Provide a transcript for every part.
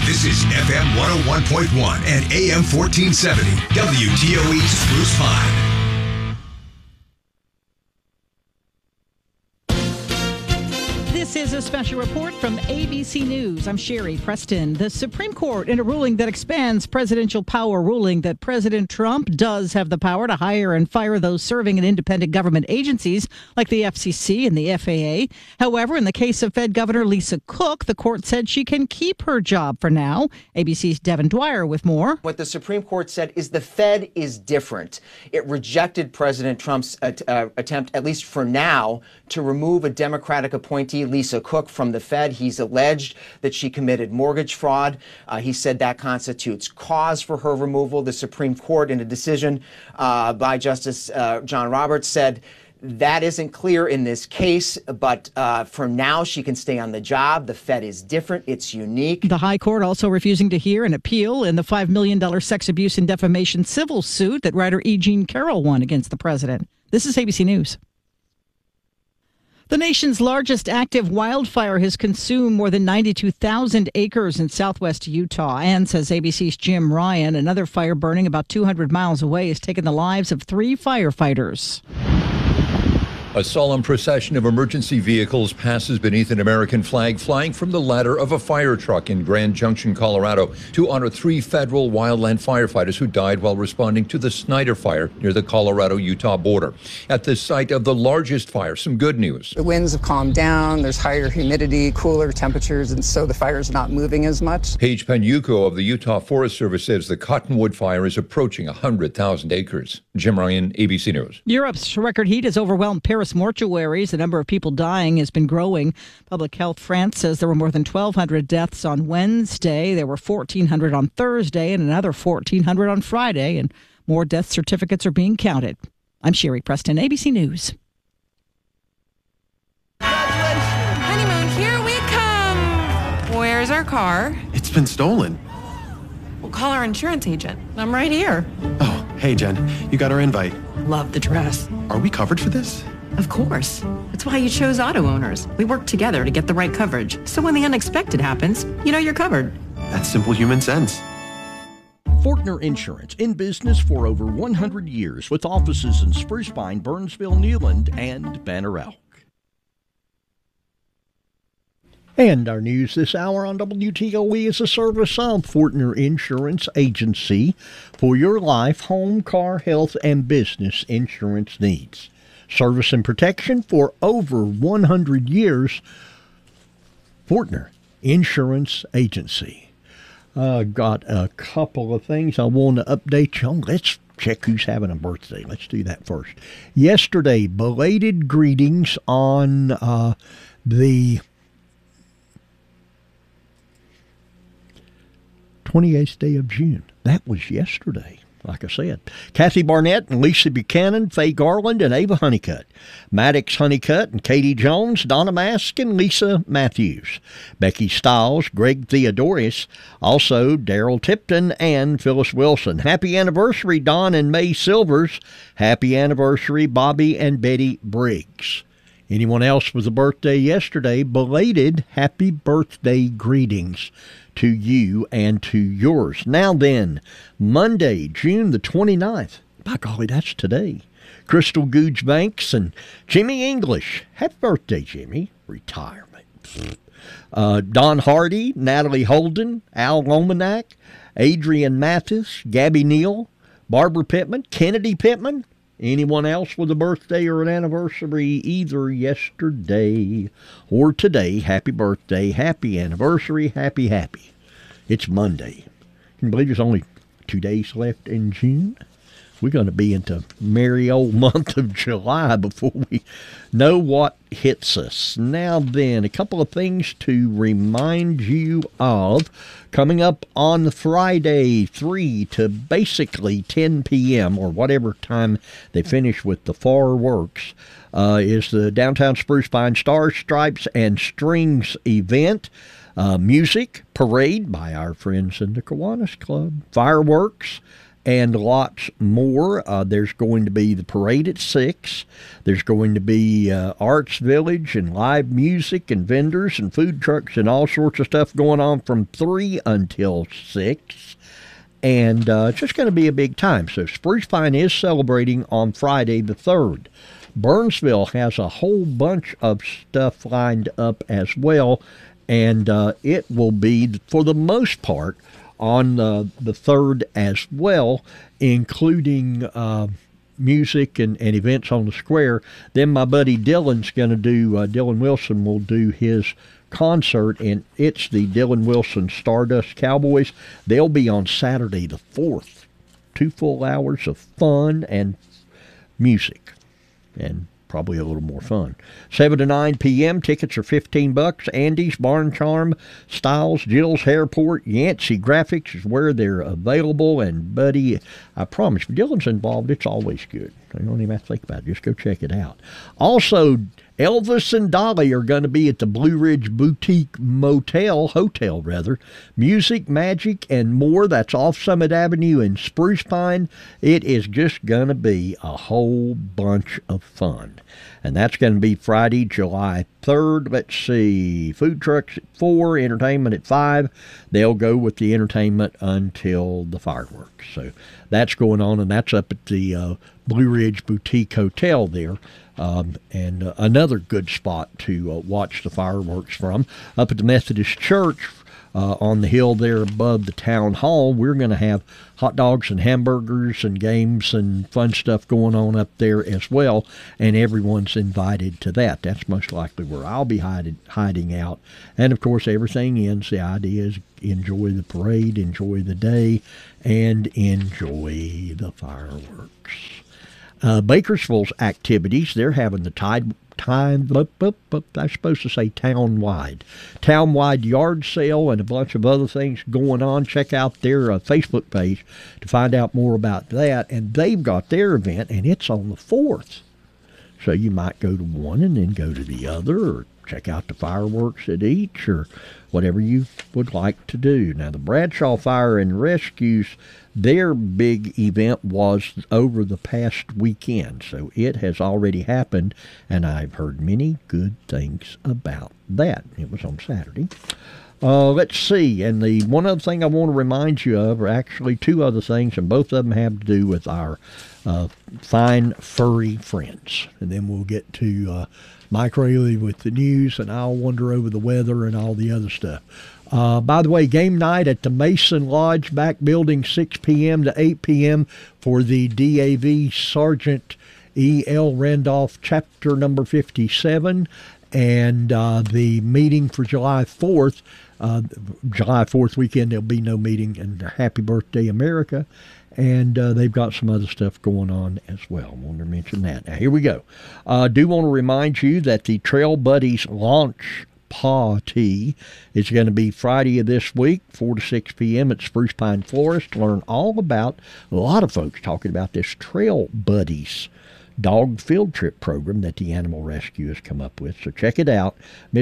This is FM 101.1 and AM 1470, WTOE Spruce Pine. This is a special report from ABC News. I'm Sherry Preston. The Supreme Court, in a ruling that expands presidential power, ruling that President Trump does have the power to hire and fire those serving in independent government agencies like the FCC and the FAA. However, in the case of Fed Governor Lisa Cook, the court said she can keep her job for now. ABC's Devin Dwyer with more. What the Supreme Court said is the Fed is different. It rejected President Trump's attempt, at least for now, to remove a Democratic appointee, Lisa Cook, from the Fed. He's alleged that she committed mortgage fraud. He said that constitutes cause for her removal. The Supreme Court, in a decision by Justice John Roberts, said that isn't clear in this case, but for now she can stay on the job. The Fed is different. It's unique. The High Court also refusing to hear an appeal in the $5 million sex abuse and defamation civil suit that writer E. Jean Carroll won against the president. This is ABC News. The nation's largest active wildfire has consumed more than 92,000 acres in southwest Utah. And, says ABC's Jim Ryan, another fire burning about 200 miles away has taken the lives of 3 firefighters. A solemn procession of emergency vehicles passes beneath an American flag flying from the ladder of a fire truck in Grand Junction, Colorado, to honor 3 federal wildland firefighters who died while responding to the Snyder Fire near the Colorado-Utah border. At the site of the largest fire, some good news. The winds have calmed down, there's higher humidity, cooler temperatures, and so the fire's not moving as much. Paige Penuco of the Utah Forest Service says the Cottonwood Fire is approaching 100,000 acres. Jim Ryan, ABC News. Europe's record heat has overwhelmed Paris mortuaries. The number of people dying has been growing. Public Health France says there were more than 1,200 deaths on Wednesday. There were 1,400 on Thursday and another 1,400 on Friday, and more death certificates are being counted. I'm Sherry Preston, ABC News. Honeymoon, here we come. Where's our car? It's been stolen. We'll call our insurance agent. I'm right here. Oh, hey, Jen. You got our invite. Love the dress. Are we covered for this? Of course. That's why you chose Auto Owners. We work together to get the right coverage. So when the unexpected happens, you know you're covered. That's simple human sense. Fortner Insurance, in business for over 100 years with offices in Spruce Pine, Burnsville, Newland, and Banner Elk. And our news this hour on WTOE is a service of Fortner Insurance Agency for your life, home, car, health, and business insurance needs. Service and protection for over 100 years. Fortner Insurance Agency. Got a couple of things I want to update you on. Let's check who's having a birthday. Let's do that first. Yesterday, belated greetings on the 28th day of June. That was yesterday. Like I said, Kathy Barnett and Lisa Buchanan, Faye Garland and Ava Honeycutt, Maddox Honeycutt and Katie Jones, Donna Mask and Lisa Matthews, Becky Stiles, Greg Theodorus, also Daryl Tipton and Phyllis Wilson. Happy anniversary, Don and May Silvers. Happy anniversary, Bobby and Betty Briggs. Anyone else with a birthday yesterday, belated happy birthday greetings to you and to yours. Now then, Monday, June the 29th. By golly, that's today. Crystal Googe Banks and Jimmy English. Happy birthday, Jimmy. Retirement. Don Hardy, Natalie Holden, Al Lomanak, Adrian Mathis, Gabby Neal, Barbara Pittman, Kennedy Pittman. Anyone else with a birthday or an anniversary either yesterday or today, happy birthday, happy anniversary, happy. It's Monday. Can you believe there's only 2 days left in June? We're going to be into merry old month of July before we know what hits us. Now then, a couple of things to remind you of. Coming up on Friday, 3 to basically 10 p.m. or whatever time they finish with the fireworks, is the Downtown Spruce Pine Stars, Stripes, and Strings event. Music, parade by our friends in the Kiwanis Club, fireworks, and lots more. There's going to be the parade at 6. There's going to be Arts Village and live music and vendors and food trucks and all sorts of stuff going on from 3 until 6. And it's just going to be a big time. So Spruce Pine is celebrating on Friday the 3rd. Burnsville has a whole bunch of stuff lined up as well, and it will be, for the most part, on the 3rd as well, including music and events on the square. Then my buddy Dylan's going to do, Dylan Wilson will do his concert, and it's the Dylan Wilson Stardust Cowboys. They'll be on Saturday the 4th. 2 full hours of fun and music, and probably a little more fun. 7 to 9 p.m. Tickets are $15. Andy's, Barn Charm, Styles, Jill's Hairport, Yancey Graphics is where they're available. And, buddy, I promise, if Dylan's involved, it's always good. You don't even have to think about it. Just go check it out. Also, Elvis and Dolly are going to be at the Blue Ridge Boutique Hotel. Music, magic, and more. That's off Summit Avenue in Spruce Pine. It is just going to be a whole bunch of fun. And that's going to be Friday, July 3rd. Let's see. Food trucks at 4, entertainment at 5. They'll go with the entertainment until the fireworks. So that's going on, and that's up at the Blue Ridge Boutique Hotel there. And another good spot to watch the fireworks from. Up at the Methodist Church on the hill there above the town hall, we're going to have hot dogs and hamburgers and games and fun stuff going on up there as well, and everyone's invited to that. That's most likely where I'll be hiding out. And, of course, everything ends. The idea is enjoy the parade, enjoy the day, and enjoy the fireworks. Bakersfield's activities, they're having the I'm supposed to say townwide yard sale and a bunch of other things going on. Check out their Facebook page to find out more about that. And they've got their event, and it's on the 4th. So you might go to one and then go to the other, or check out the fireworks at each, or whatever you would like to do. Now, the Bradshaw Fire and Rescues, their big event was over the past weekend, so it has already happened, and I've heard many good things about that. It was on Saturday. Let's see, and the one other thing I want to remind you of, or actually 2 other things, and both of them have to do with our fine furry friends. And then we'll get to Mike Rayleigh with the news, and I'll wander over the weather and all the other stuff. By the way, game night at the Mason Lodge back building, 6 p.m. to 8 p.m. for the DAV Sergeant E.L. Randolph chapter number 57. And the meeting for July 4th weekend, there'll be no meeting. And happy birthday, America. And they've got some other stuff going on as well. I wanted to mention that. Now, here we go. Do want to remind you that the Trail Buddies launch party is going to be Friday of this week, 4 to 6 p.m. at Spruce Pine Florist. Learn all about, a lot of folks talking about this Trail Buddies dog field trip program that the Animal Rescue has come up with. So check it out,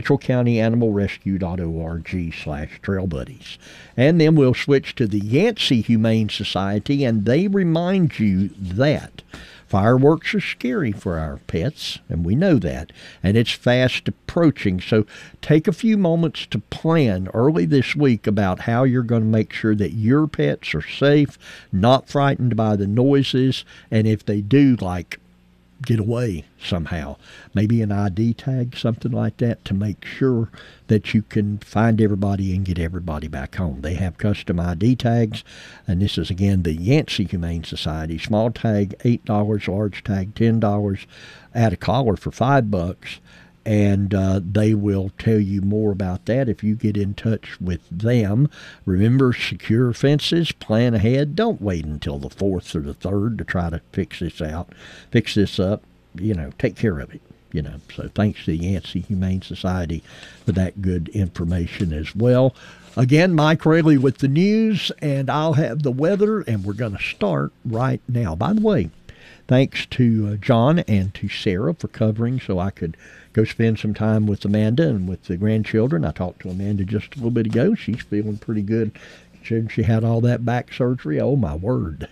mitchellcountyanimalrescue.org/Trail Buddies. And then we'll switch to the Yancey Humane Society, and they remind you that fireworks are scary for our pets, and we know that, and it's fast approaching. So take a few moments to plan early this week about how you're going to make sure that your pets are safe, not frightened by the noises, and if they do, like, get away somehow, maybe an ID tag, something like that, to make sure that you can find everybody and get everybody back home. They have custom ID tags, and this is, again, the Yancey Humane Society. Small tag, $8, large tag, $10, add a collar for $5, and they will tell you more about that if you get in touch with them. Remember, secure fences, plan ahead. Don't wait until the 4th or the 3rd to try to fix this up. Take care of it. So thanks to the Yancey Humane Society for that good information as well. Again, Mike Rayleigh with the news, and I'll have the weather, and we're going to start right now. By the way, thanks to John and to Sarah for covering so I could go spend some time with Amanda and with the grandchildren. I talked to Amanda just a little bit ago. She's feeling pretty good. She had all that back surgery. Oh, my word.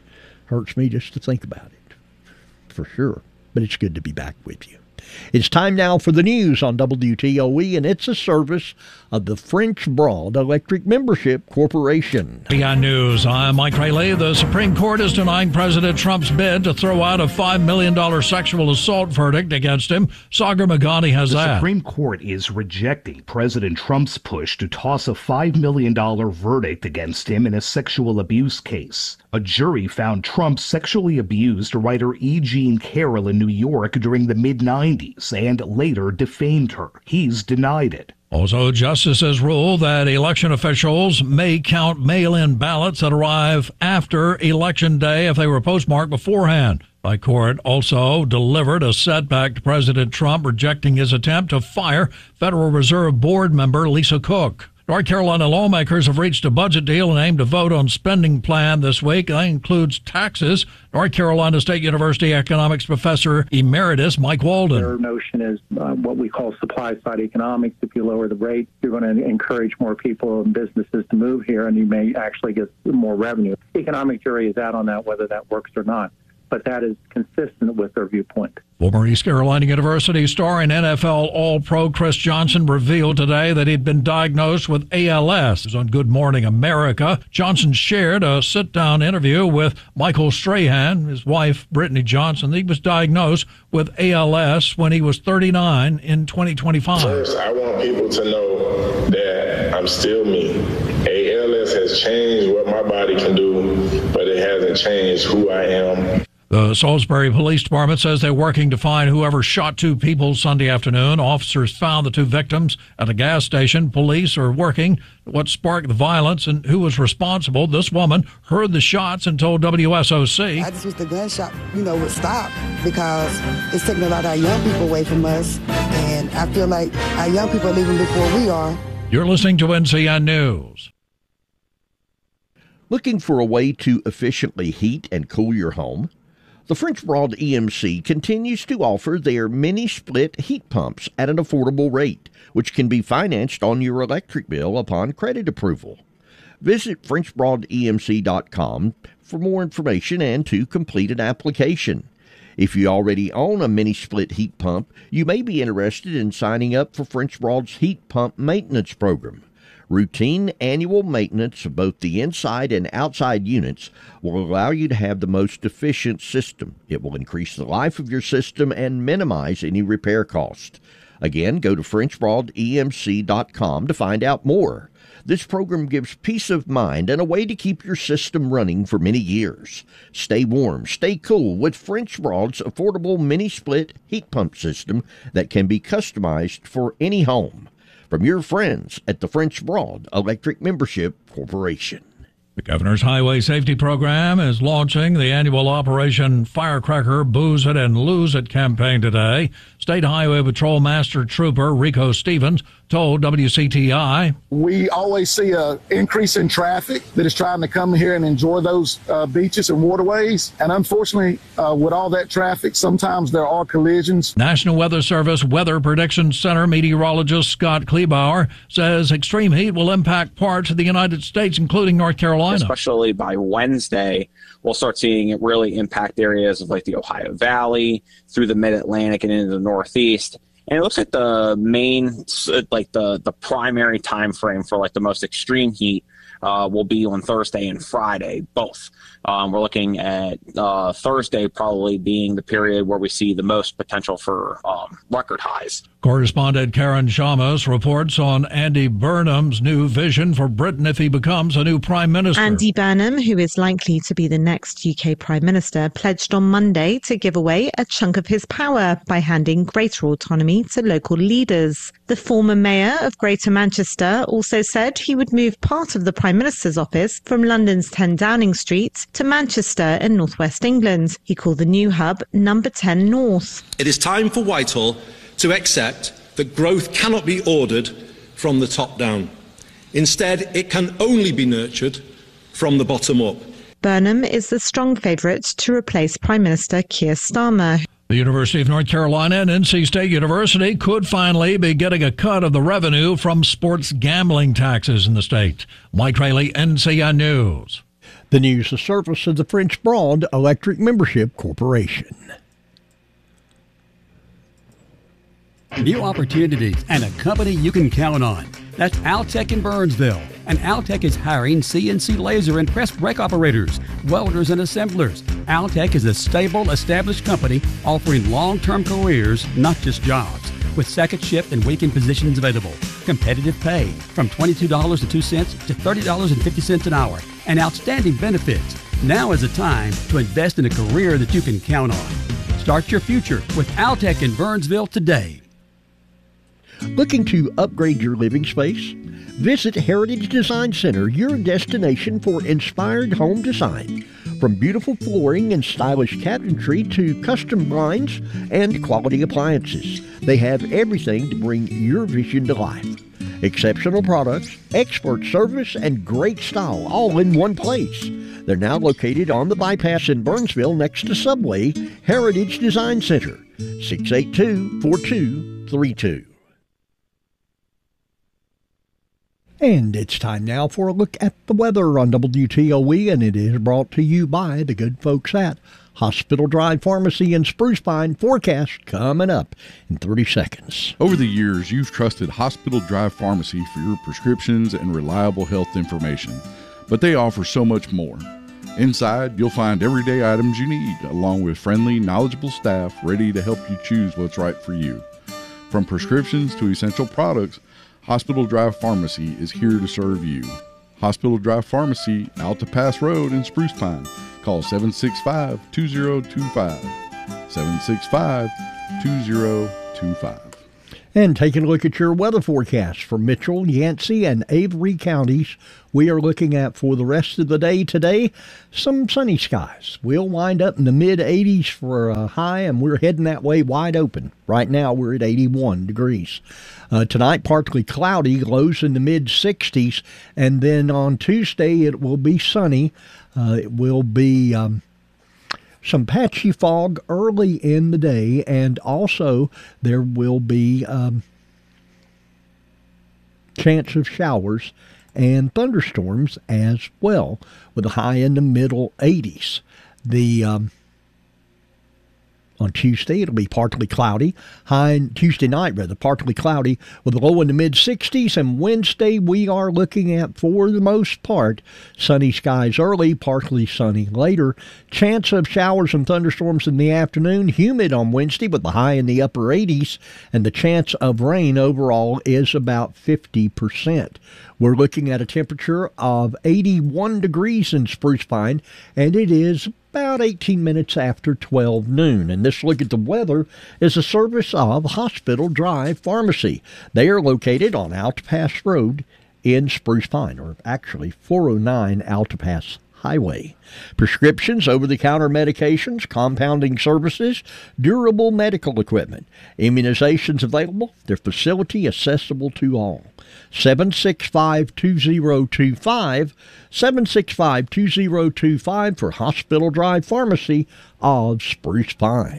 Hurts me just to think about it, for sure. But it's good to be back with you. It's time now for the news on WTOE, and it's a service of the French Broad Electric Membership Corporation. WTOE News, I'm Mike Rayleigh. The Supreme Court is denying President Trump's bid to throw out a $5 million sexual assault verdict against him. Sagar Meghani has that. The Supreme Court is rejecting President Trump's push to toss a $5 million verdict against him in a sexual abuse case. A jury found Trump sexually abused writer E. Jean Carroll in New York during the mid-'90s and later defamed her. He's denied it. Also, justices ruled that election officials may count mail-in ballots that arrive after Election Day if they were postmarked beforehand. The court also delivered a setback to President Trump, rejecting his attempt to fire Federal Reserve Board member Lisa Cook. North Carolina lawmakers have reached a budget deal and aim to vote on spending plan this week. That includes taxes. North Carolina State University economics professor emeritus Mike Walden. Their notion is what we call supply-side economics. If you lower the rate, you're going to encourage more people and businesses to move here, and you may actually get more revenue. The economic jury is out on that, whether that works or not. But that is consistent with their viewpoint. Former East Carolina University star and NFL All-Pro Chris Johnson revealed today that he'd been diagnosed with ALS. On Good Morning America, Johnson shared a sit-down interview with Michael Strahan, his wife Brittany Johnson. He was diagnosed with ALS when he was 39 in 2025. First, I want people to know that I'm still me. ALS has changed what my body can do, but it hasn't changed who I am. The Salisbury Police Department says they're working to find whoever shot two people Sunday afternoon. Officers found the two victims at a gas station. Police are working what sparked the violence and who was responsible. This woman heard the shots and told WSOC. I just wish the gunshot, would stop, because it's taking a lot of our young people away from us. And I feel like our young people are leaving before we are. You're listening to NCN News. Looking for a way to efficiently heat and cool your home? The French Broad EMC continues to offer their mini-split heat pumps at an affordable rate, which can be financed on your electric bill upon credit approval. Visit FrenchBroadEMC.com for more information and to complete an application. If you already own a mini-split heat pump, you may be interested in signing up for French Broad's heat pump maintenance program. Routine annual maintenance of both the inside and outside units will allow you to have the most efficient system. It will increase the life of your system and minimize any repair cost. Again, go to FrenchBroadEMC.com to find out more. This program gives peace of mind and a way to keep your system running for many years. Stay warm, stay cool with French Broad's affordable mini-split heat pump system that can be customized for any home. From your friends at the French Broad Electric Membership Corporation. The Governor's Highway Safety Program is launching the annual Operation Firecracker Booze It and Lose It campaign today. State Highway Patrol Master Trooper Rico Stevens told WCTI. We always see an increase in traffic that is trying to come here and enjoy those beaches and waterways. And unfortunately, with all that traffic, sometimes there are collisions. National Weather Service Weather Prediction Center meteorologist Scott Kleebauer says extreme heat will impact parts of the United States, including North Carolina. Especially by Wednesday, we'll start seeing it really impact areas of like the Ohio Valley, through the Mid-Atlantic and into the Northeast. And it looks like the main, like the primary time frame for like the most extreme heat will be on Thursday and Friday, both. We're looking at Thursday probably being the period where we see the most potential for record highs. Correspondent Karen Shamas reports on Andy Burnham's new vision for Britain if he becomes a new Prime Minister. Andy Burnham, who is likely to be the next UK Prime Minister, pledged on Monday to give away a chunk of his power by handing greater autonomy to local leaders. The former mayor of Greater Manchester also said he would move part of the Prime Minister's office from London's 10 Downing Street to Manchester in northwest England. He called the new hub Number 10 North. It is time for Whitehall to accept that growth cannot be ordered from the top down. Instead, it can only be nurtured from the bottom up. Burnham is the strong favourite to replace Prime Minister Keir Starmer. The University of North Carolina and NC State University could finally be getting a cut of the revenue from sports gambling taxes in the state. Mike Rayleigh, NCN News. The news is service of the French Broad Electric Membership Corporation. New opportunities and a company you can count on. That's Altec in Burnsville. And Altec is hiring CNC laser and press brake operators, welders, and assemblers. Altec is a stable, established company offering long-term careers, not just jobs. With second shift and weekend positions available. Competitive pay from $22.02 to $30.50 an hour. And outstanding benefits. Now is the time to invest in a career that you can count on. Start your future with Altec in Burnsville today. Looking to upgrade your living space? Visit Heritage Design Center, your destination for inspired home design. From beautiful flooring and stylish cabinetry to custom blinds and quality appliances, they have everything to bring your vision to life. Exceptional products, expert service, and great style all in one place. They're now located on the bypass in Burnsville next to Subway. Heritage Design Center, 682-4232. And it's time now for a look at the weather on WTOE, and it is brought to you by the good folks at Hospital Drive Pharmacy in Spruce Pine. Forecast coming up in 30 seconds. Over the years, you've trusted Hospital Drive Pharmacy for your prescriptions and reliable health information, but they offer so much more. Inside, you'll find everyday items you need, along with friendly, knowledgeable staff ready to help you choose what's right for you. From prescriptions to essential products, Hospital Drive Pharmacy is here to serve you. Hospital Drive Pharmacy, Alta Pass Road in Spruce Pine. Call 765-2025. 765-2025. And taking a look at your weather forecast for Mitchell, Yancey, and Avery counties, we are looking at for the rest of the day today, some sunny skies. We'll wind up in the mid-80s for a high, and we're heading that way wide open. Right now, we're at 81 degrees. Tonight, partly cloudy, lows in the mid-60s, and then on Tuesday, it will be sunny. It will be some patchy fog early in the day, and also there will be chance of showers and thunderstorms as well, with a high in the middle 80s. On Tuesday, it'll be partly cloudy. Tuesday night, partly cloudy with a low in the mid-60s. And Wednesday, we are looking at, for the most part, sunny skies early, partly sunny later. Chance of showers and thunderstorms in the afternoon. Humid on Wednesday with the high in the upper 80s. And the chance of rain overall is about 50%. We're looking at a temperature of 81 degrees in Spruce Pine, and it is about 18 minutes after 12 noon. And this look at the weather is a service of Hospital Drive Pharmacy. They are located on Alta Pass Road in Spruce Pine, or actually 409 Alta Pass Highway. Prescriptions, over-the-counter medications, compounding services, durable medical equipment, immunizations available. Their facility accessible to all. 765-2025, 765-2025 for Hospital Drive Pharmacy of Spruce Pine.